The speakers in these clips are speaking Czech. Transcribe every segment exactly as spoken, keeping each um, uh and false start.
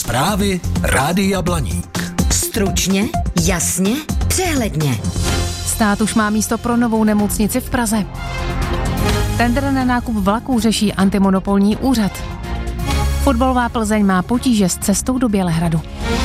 Zprávy Rádia Blaník. Stručně, jasně, přehledně. Stát už má místo pro novou nemocnici v Praze. Tendr na nákup vlaků řeší antimonopolní úřad. Fotbalová Plzeň má potíže s cestou do Bělehradu.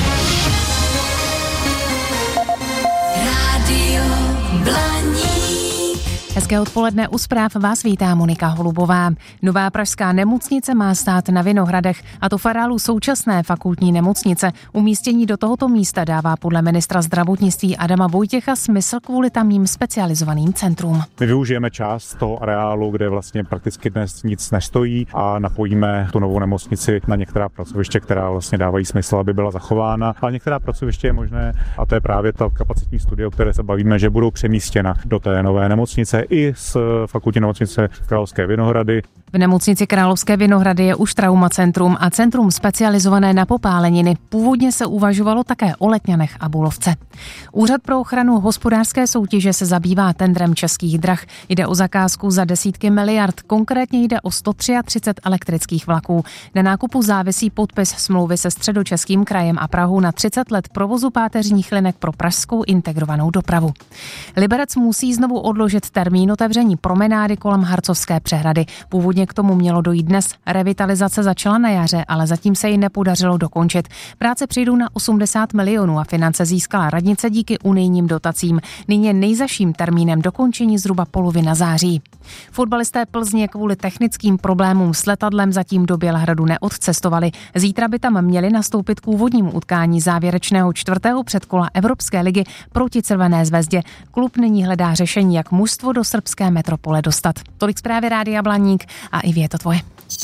Rádio Blaník. Hezké odpoledne, u zpráv vás vítá Monika Holubová. Nová pražská nemocnice má stát na Vinohradech, a to v areálu současné fakultní nemocnice. Umístění do tohoto místa dává podle ministra zdravotnictví Adama Vojtěcha smysl kvůli tamním specializovaným centrům. My využijeme část toho areálu, kde vlastně prakticky dnes nic nestojí, a napojíme tu novou nemocnici na některá pracoviště, která vlastně dávají smysl, aby byla zachována. Ale některá pracoviště je možné, a to je právě ta kapacitní studie, o které se bavíme, že budou přemístěna do té nové nemocnice i z fakultní nemocnice Královské Vinohrady. V nemocnici Královské Vinohrady je už traumacentrum a centrum specializované na popáleniny. Původně se uvažovalo také o Letňanech a Bulovce. Úřad pro ochranu hospodářské soutěže se zabývá tendrem Českých drah. Jde o zakázku za desítky miliard, konkrétně jde o sto třicet tři elektrických vlaků. Na nákupu závisí podpis smlouvy se Středočeským krajem a Prahou na třicet let provozu páteřních linek pro pražskou integrovanou dopravu. Liberec musí znovu odložit termín otevření promenády kolem Harcovské přehrady. Původně k tomu mělo dojít dnes. Revitalizace začala na jaře, ale zatím se ji nepodařilo dokončit. Práce přijdou na osmdesát milionů a finance získala radnice díky unijním dotacím. Nyní je nejzazším termínem dokončení zhruba polovina září. Fotbalisté Plzně kvůli technickým problémům s letadlem zatím do Bělehradu neodcestovali. Zítra by tam měli nastoupit k úvodnímu utkání závěrečného čtvrtého předkola Evropské ligy proti Červené zvezdě. Klub nyní hledá řešení, jak mužstvo do srbské metropole dostat. Tolik zprávy Rádia Blaník a i je to tvoje.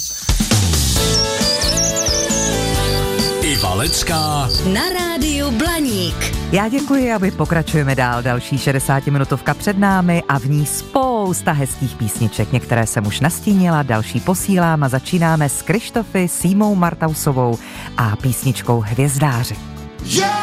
Iva Lecká Na Rádiu Blaník. Já děkuji a my pokračujeme dál. Další šedesátiminutovka před námi a v ní spousta hezkých písniček. Některé jsem už nastínila, další posílám a začínáme s Krištofy, Símou Martausovou a písničkou Hvězdáři. Yeah!